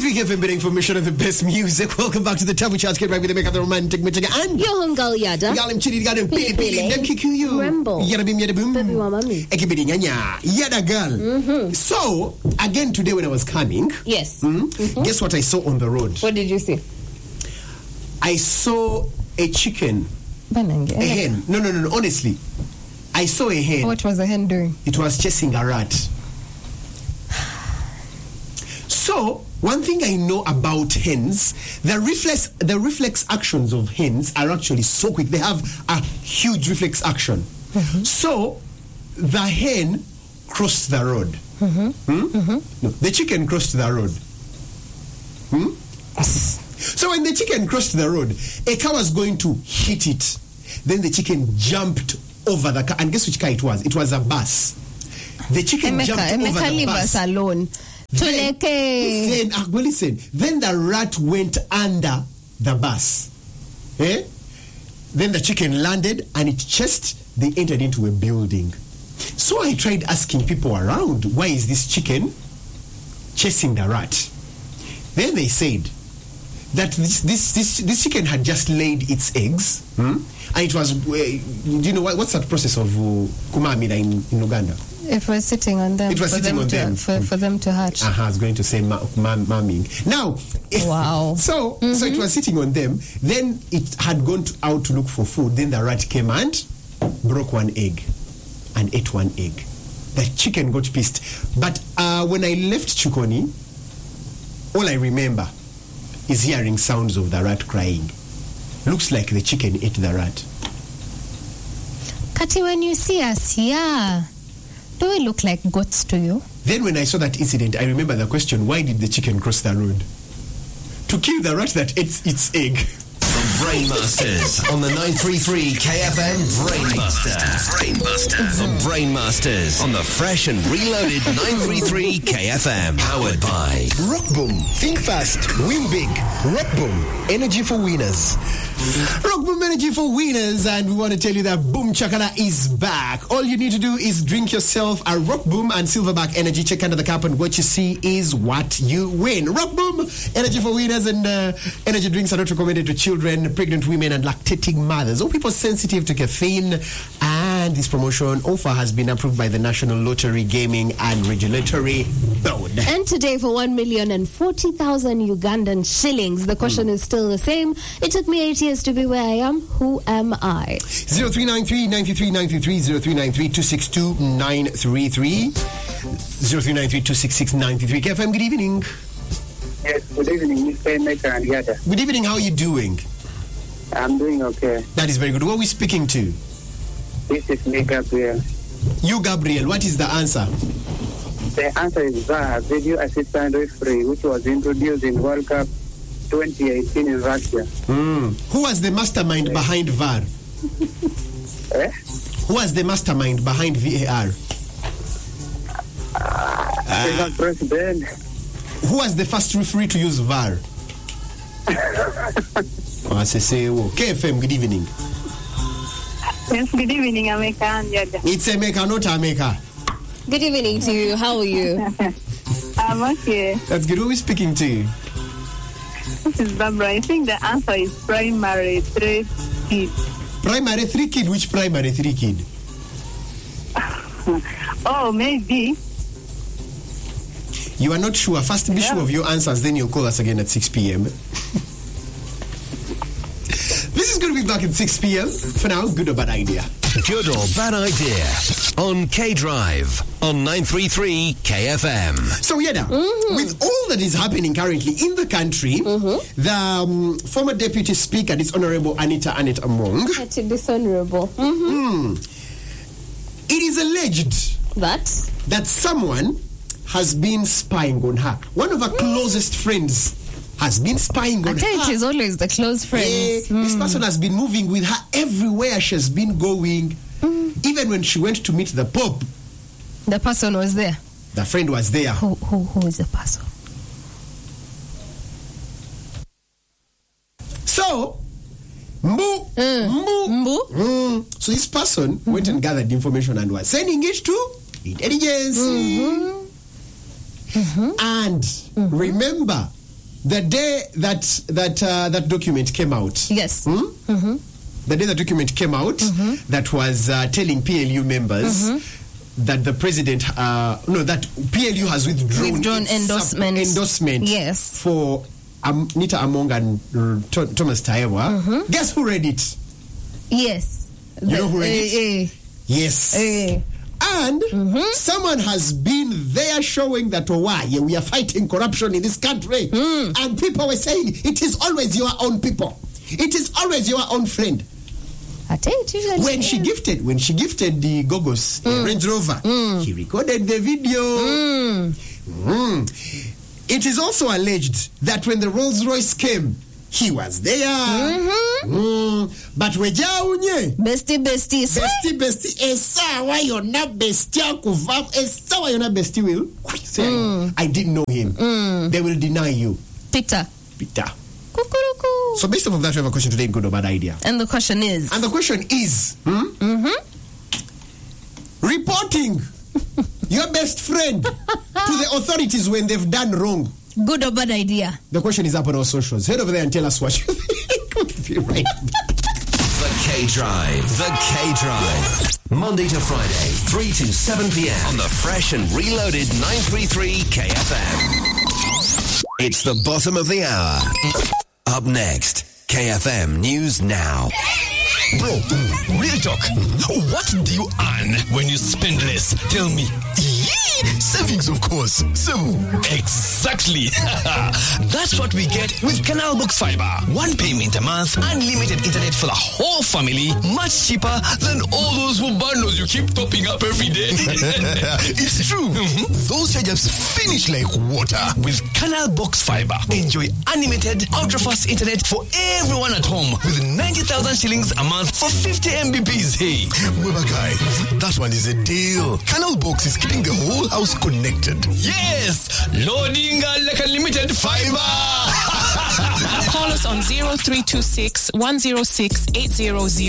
93 FM, better information and the best music. Welcome back to the Tabu Charts. Get right with the makeup, the romantic magic, and Yo hungal yada. Yalim chidi galim pili pili dem kikuyu. Rambo. Yada bim yada boom. Baby wa mami. Ekibidi nyanya. Yada girl. So again today when I was coming, Yes. guess what I saw on the road? What did you see? I saw a chicken, Banange. a hen. No. Honestly, I saw a hen. What was the hen doing? It was chasing a rat. So, one thing I know about hens, the reflex actions of hens are actually so quick. They have a huge reflex action. So, the hen crossed the road. No, the chicken crossed the road. So, when the chicken crossed the road, a car was going to hit it. Then the chicken jumped over the car. And guess which car it was? It was a bus. The chicken jumped over the bus. Alone. Listen. Then the rat went under the bus. Then the chicken landed and it chased. They entered into a building. So I tried asking people around, why is this chicken chasing the rat? Then they said that this chicken had just laid its eggs, and it was, you know what's that process of kumamira in Uganda? It was sitting on them. It was sitting on them. For them to hatch. I was going to say mamming. Now, wow. So it was sitting on them. Then it had gone out to look for food. Then the rat came and broke one egg and ate one egg. The chicken got pissed. But when I left Chukoni, all I remember is hearing sounds of the rat crying. Looks like the chicken ate the rat. Kati, when you see us here, do we look like goats to you? Then when I saw that incident, I remember the question, why did the chicken cross the road? To kill the rat that ate its egg. The Brainmasters on the 933 KFM Brainbuster. The Brainmasters on the fresh and reloaded 933 KFM. Powered by Rock Boom. Think fast. Win big. Rock Boom. Energy for winners. Rock Boom Energy for winners. And we want to tell you that Boom Chakala is back. All you need to do is drink yourself a Rock Boom and Silverback Energy. Check under the cap and what you see is what you win. Rock Boom Energy for winners, and energy drinks are not recommended to children, pregnant women and lactating mothers or people sensitive to caffeine. And this promotion offer has been approved by the National Lottery Gaming and Regulatory Board. And today for 1,040,000 Ugandan shillings. The question is still the same. It took me 8 years to be where I am. Who am I? 0393 93 93 0393 262 933 0393 266 933. KFM, good evening. Yes, good evening, Mr. Emeka and Yada. Good evening, how are you doing? I'm doing okay. That is very good. Who are we speaking to? This is me, Gabriel. You, Gabriel. What is the answer? The answer is VAR, Video Assistant Referee, which was introduced in World Cup 2018 in Russia. Who was the mastermind behind VAR? Who was the mastermind behind VAR? The president. Who was the first referee to use VAR? KFM, good evening. Yes, good evening, Ameka and Yada. It's Emeka, not Ameka. Good evening to you. How are you? I'm okay. That's good. Who are we speaking to? This is Barbara. I think the answer is primary 3 kid. Primary 3 kid? Which primary 3 kid? Oh, maybe. You are not sure. First, be sure of your answers, then you'll call us again at 6 p.m. This is going to be back at 6 p.m. For now, good or bad idea? Good or Bad Idea on K-Drive on 933 KFM. So, Yeda, with all that is happening currently in the country, the former Deputy Speaker, this Honorable Anita Among, Dishonorable. It is alleged that someone has been spying on her. One of her closest friends has been spying on her. It is always the close friends. This person has been moving with her everywhere she has been going. Even when she went to meet the Pope, the person was there. The friend was there. Who is the person? So, so this person went and gathered information and was sending it to intelligence. And remember, the day that document came out. Yes. The day the document came out, that was telling PLU members that the president, that PLU has withdrawn endorsement yes. for Nita Among and Thomas Taiwa. Guess who read it? Yes. You know who read it? Yes. And someone has been there showing that we are fighting corruption in this country. And people were saying, it is always your own people. It is always your own friend. I tell you, when she gifted the Gogos Range Rover, he recorded the video. It is also alleged that when the Rolls Royce came, he was there. But wejaunye bestie esawa yona bestia kuva esawa yona bestie will say I didn't know him. They will deny you. Peter. Kukuruku. So based on that, we have a question today in Good or Bad Idea. And the question is reporting your best friend to the authorities when they've done wrong. Good or bad idea? The question is up on our socials. Head over there and tell us what you think. We'll be right back. The K-Drive. Monday to Friday, 3 to 7 p.m. on the fresh and reloaded 933 KFM. It's the bottom of the hour. Up next, KFM News Now. Bro, real talk. What do you earn when you spend less? Tell me. Savings, of course. So, exactly. That's what we get with Canal Box Fiber. One payment a month, unlimited internet for the whole family, much cheaper than all those bundles you keep topping up every day. It's true. Those charges finish like water. With Canal Box Fiber, enjoy unlimited, ultra-fast internet for everyone at home with 90,000 shillings a month for 50 Mbps. Hey, Weber guy, that one is a deal. Canal Box is keeping the whole house connected. Yes! Loading like unlimited fiber! Call us on 0326 106 800.